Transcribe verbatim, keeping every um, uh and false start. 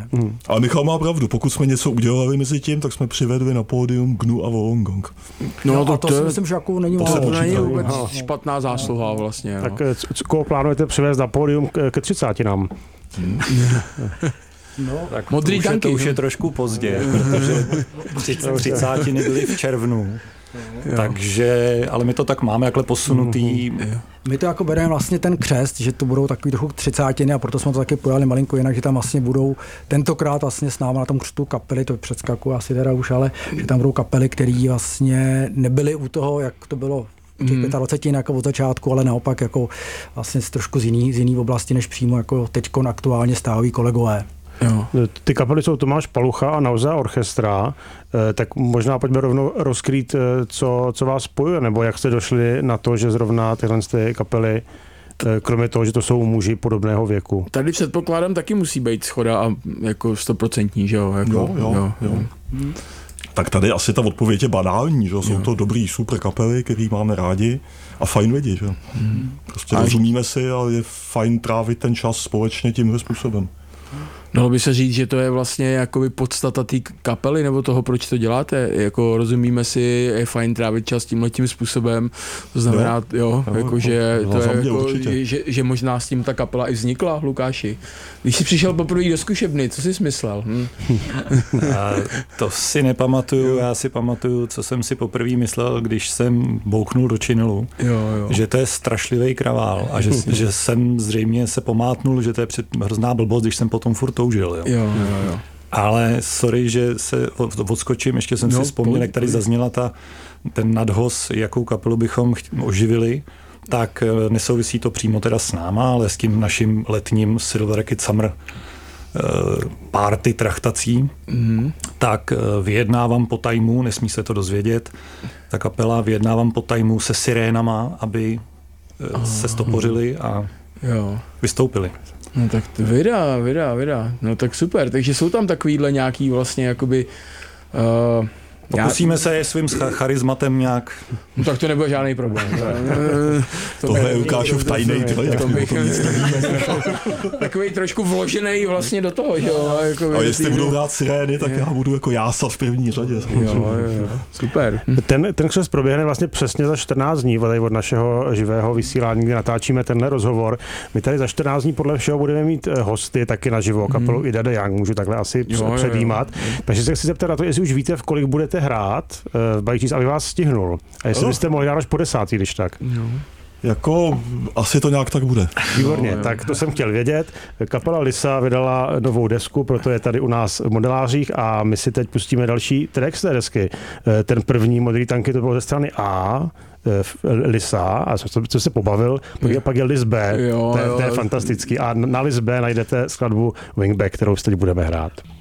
Hmm. Ale Michal má pravdu, pokud jsme něco udělali mezi tím, tak jsme přivedli na pódium Gnu a Wollongong. No, no to, a to, to si myslím, že jako není to, to není vůbec no. špatná zásluha vlastně. No. Tak co, koho plánujete přivést na pódium ke třicátinám? Hmm. No, tak modrý to, už je, to už je no. trošku pozdě, protože třicátiny byly v červnu. Jo. Takže, ale my to tak máme jakhle posunutý. Mm-hmm. My to jako bereme vlastně ten křest, že to budou takový trochu třicátiny a proto jsme to taky pojali malinko jinak, že tam vlastně budou tentokrát vlastně s námi na tom křtu kapely, to předskakuje asi teda už, ale že tam budou kapely, které vlastně nebyly u toho, jak to bylo těch dvacet pět jako od začátku, ale naopak jako vlastně z trošku z jiný, z jiný oblasti, než přímo jako teďkon aktuálně stávají kolegové. Jo. Ty kapely jsou Tomáš Palucha a Nausea Orchestra, tak možná pojďme rovnou rozkrýt, co, co vás spojuje, nebo jak jste došli na to, že zrovna tyhle ty kapely, kromě toho, že to jsou muži podobného věku. Tady předpokládám taky musí být shoda a jako stoprocentní, že jo? Jako, jo, jo, jo. jo. Hmm. Tak tady asi ta odpověď je banální, že jsou jo. to dobrý super kapely, který máme rádi a fajn lidi, že hmm. prostě a rozumíme si a je fajn trávit ten čas společně tímhle způsobem. Dalo by se říct, že to je vlastně jakoby podstata té kapely, nebo toho, proč to děláte? Jako rozumíme si, je fajn trávit čas tímhletím způsobem, to znamená, jo, jo, jo jako, že, to je jako, že, že možná s tím ta kapela i vznikla, Lukáši. Když jsi přišel poprvé do zkušebny, co jsi myslel? Hm? To si nepamatuju, já si pamatuju, co jsem si poprvé myslel, když jsem bouknul do činelu, jo, jo. že to je strašlivý kravál a že, že jsem zřejmě se pomátnul, že to je před hrozná blbost, když jsem potom furt toužil. Jo. Jo, jo, jo. Ale sorry, že se odskočím, ještě jsem no, si vzpomněl, jak tady zazněla ta, ten nadhoz, jakou kapelu bychom oživili, tak nesouvisí to přímo teda s náma, ale s tím naším letním Silver Kid Summer party trachtací, mm-hmm. tak vyjednávám po tajmu, nesmí se to dozvědět, ta kapela vyjednávám po tajmu se sirénama, aby oh. se stopořili a jo. vystoupili. No tak to vydá, vydá, vydá. No tak super, takže jsou tam takovýhle nějaký vlastně jakoby... Uh, Pokusíme já... se je svým charizmatem nějak... No tak to nebude žádný problém. to Tohle je Lukášův tajnej, takový trošku vložený vlastně do toho, že jo. Jako a jestli budou hrát sirény, tak je. já budu jako jásat v první řadě. Jo, jo, jo. Super. Ten, ten křest proběhne vlastně přesně za čtrnáct dní od našeho živého vysílání, kdy natáčíme tenhle rozhovor. My tady za čtrnáct dní podle všeho budeme mít hosty taky naživo, kapelu mm. Ida the Young, můžu takhle asi jo, předjímat. Jo, jo. Takže se chci zeptat na to, jestli už víte, v kolik budete hrát v Bajčíc, aby vás stihnul. A jestli jo. byste mohli dát až po desátý, když tak. Jo. Jako, asi to nějak tak bude. Výborně, no, tak to jsem chtěl vědět. Kapela Lisa vydala novou desku, proto je tady u nás v modelářích a my si teď pustíme další track z té desky. Ten první Modrý tanky to bylo ze strany A, Lisa, a co, co se pobavil, pak je, pak je Lis B, jo, to, je, to je fantastický. A na Lis B najdete skladbu Wingback, kterou teď budeme hrát.